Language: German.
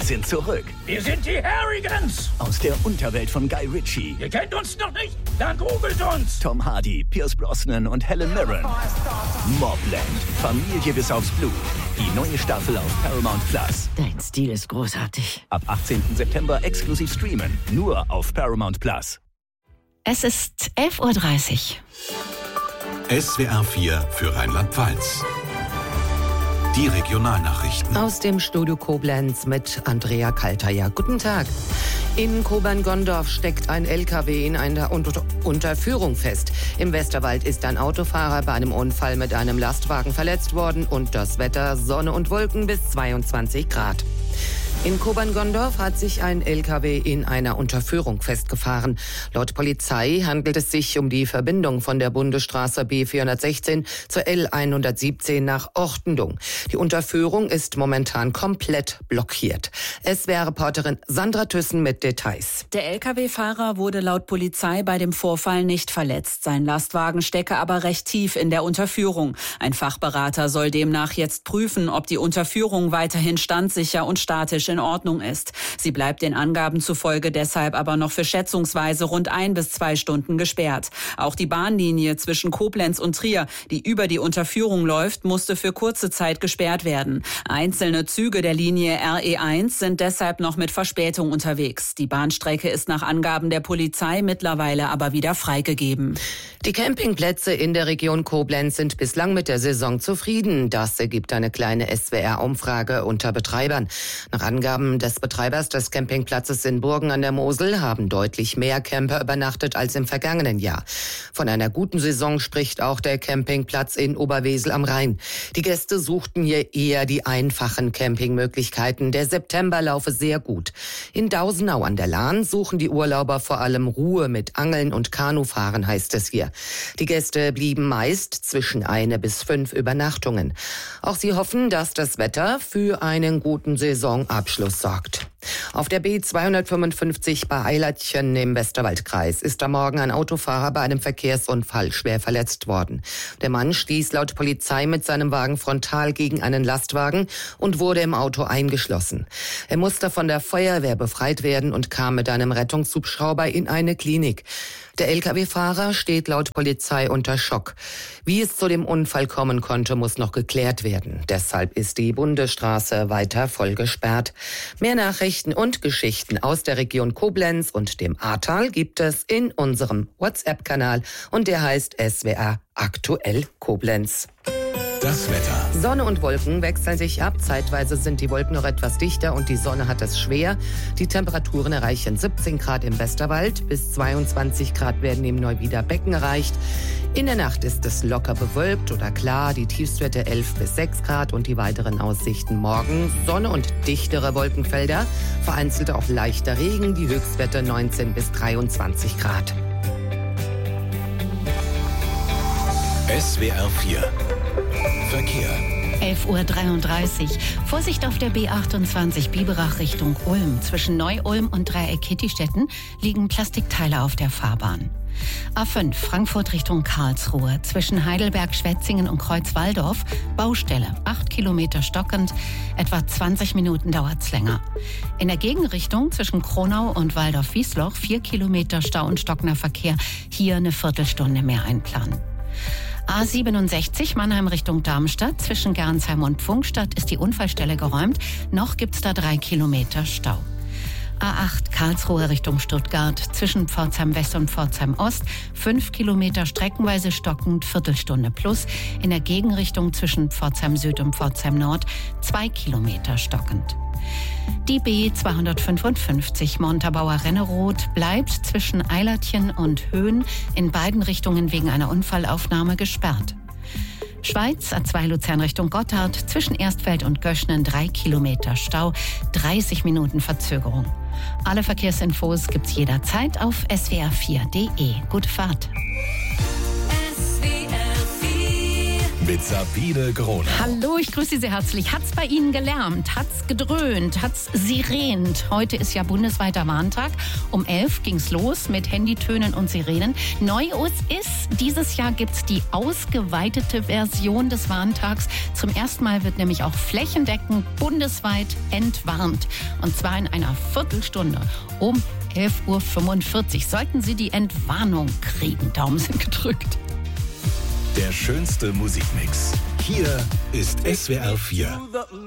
sind zurück. Wir sind die Harrigans. Aus der Unterwelt von Guy Ritchie. Ihr kennt uns noch nicht? Dann googelt uns. Tom Hardy, Pierce Brosnan und Helen Mirren. Mobland. Familie bis aufs Blut. Die neue Staffel auf Paramount Plus. Dein Stil ist großartig. Ab 18. September exklusiv streamen. Nur auf Paramount Plus. Es ist 11:30 Uhr. SWR 4 für Rheinland-Pfalz. Die Regionalnachrichten. Aus dem Studio Koblenz mit Andrea Kaltayer. Guten Tag. In Kobern-Gondorf steckt ein LKW in einer Unterführung fest. Im Westerwald ist ein Autofahrer bei einem Unfall mit einem Lastwagen verletzt worden und das Wetter Sonne und Wolken bis 22 Grad. In Kobern-Gondorf hat sich ein LKW in einer Unterführung festgefahren. Laut Polizei handelt es sich um die Verbindung von der Bundesstraße B416 zur L117 nach Ortendung. Die Unterführung ist momentan komplett blockiert. SWR-Reporterin Sandra Thyssen mit Details. Der LKW-Fahrer wurde laut Polizei bei dem Vorfall nicht verletzt. Sein Lastwagen stecke aber recht tief in der Unterführung. Ein Fachberater soll demnach jetzt prüfen, ob die Unterführung weiterhin standsicher und statisch in Ordnung ist. Sie bleibt den Angaben zufolge deshalb aber noch für schätzungsweise rund 1 bis 2 Stunden gesperrt. Auch die Bahnlinie zwischen Koblenz und Trier, die über die Unterführung läuft, musste für kurze Zeit gesperrt werden. Einzelne Züge der Linie RE1 sind deshalb noch mit Verspätung unterwegs. Die Bahnstrecke ist nach Angaben der Polizei mittlerweile aber wieder freigegeben. Die Campingplätze in der Region Koblenz sind bislang mit der Saison zufrieden. Das ergibt eine kleine SWR-Umfrage unter Betreibern. Nach Angaben des Betreibers des Campingplatzes in Burgen an der Mosel haben deutlich mehr Camper übernachtet als im vergangenen Jahr. Von einer guten Saison spricht auch der Campingplatz in Oberwesel am Rhein. Die Gäste suchten hier eher die einfachen Campingmöglichkeiten. Der September laufe sehr gut. In Dausenau an der Lahn suchen die Urlauber vor allem Ruhe mit Angeln und Kanufahren, heißt es hier. Die Gäste blieben meist zwischen 1 bis 5 Übernachtungen. Auch sie hoffen, dass das Wetter für einen guten Saisonabschluss sorgt. Auf der B255 bei Eilertchen im Westerwaldkreis ist am Morgen ein Autofahrer bei einem Verkehrsunfall schwer verletzt worden. Der Mann stieß laut Polizei mit seinem Wagen frontal gegen einen Lastwagen und wurde im Auto eingeschlossen. Er musste von der Feuerwehr befreit werden und kam mit einem Rettungshubschrauber in eine Klinik. Der Lkw-Fahrer steht laut Polizei unter Schock. Wie es zu dem Unfall kommen konnte, muss noch geklärt werden. Deshalb ist die Bundesstraße weiter voll gesperrt. Mehr Nachrichten und Geschichten aus der Region Koblenz und dem Ahrtal gibt es in unserem WhatsApp-Kanal und der heißt SWR Aktuell Koblenz. Das Wetter. Sonne und Wolken wechseln sich ab. Zeitweise sind die Wolken noch etwas dichter und die Sonne hat es schwer. Die Temperaturen erreichen 17 Grad im Westerwald. Bis 22 Grad werden im Neuwieder Becken erreicht. In der Nacht ist es locker bewölkt oder klar. Die Tiefstwerte 11 bis 6 Grad und die weiteren Aussichten morgen. Sonne und dichtere Wolkenfelder. Vereinzelt auch leichter Regen. Die Höchstwerte 19 bis 23 Grad. SWR 4 Verkehr. 11:33 Uhr. Vorsicht auf der B28 Biberach Richtung Ulm. Zwischen Neu-Ulm und Dreieck-Kittistetten liegen Plastikteile auf der Fahrbahn. A5 Frankfurt Richtung Karlsruhe. Zwischen Heidelberg, Schwetzingen und Kreuzwaldorf Baustelle. 8 Kilometer stockend. Etwa 20 Minuten dauert's länger. In der Gegenrichtung zwischen Kronau und Waldorf-Wiesloch 4 Kilometer Stau und stockender Verkehr. Hier eine Viertelstunde mehr einplanen. A67 Mannheim Richtung Darmstadt. Zwischen Gernsheim und Pfungstadt ist die Unfallstelle geräumt. Noch gibt's da 3 Kilometer Stau. A8 Karlsruhe Richtung Stuttgart. Zwischen Pforzheim West und Pforzheim Ost 5 Kilometer streckenweise stockend, Viertelstunde plus. In der Gegenrichtung zwischen Pforzheim Süd und Pforzheim Nord 2 Kilometer stockend. Die B255 Montabaur-Renneroth bleibt zwischen Eilertchen und Höhen in beiden Richtungen wegen einer Unfallaufnahme gesperrt. Schweiz, A2 Luzern Richtung Gotthard, zwischen Erstfeld und Göschnen 3 Kilometer Stau, 30 Minuten Verzögerung. Alle Verkehrsinfos gibt's jederzeit auf swr4.de. Gute Fahrt. mit Sabine Groner. Hallo, ich grüße Sie sehr herzlich. Hat's bei Ihnen gelärmt? Hat's gedröhnt? Hat's sirent? Heute ist ja bundesweiter Warntag. Um 11 ging's los mit Handytönen und Sirenen. Neu ist, dieses Jahr gibt's die ausgeweitete Version des Warntags. Zum ersten Mal wird nämlich auch flächendeckend bundesweit entwarnt. Und zwar in einer Viertelstunde um 11:45 Uhr. Sollten Sie die Entwarnung kriegen. Daumen sind gedrückt. Der schönste Musikmix. Hier ist SWR 4.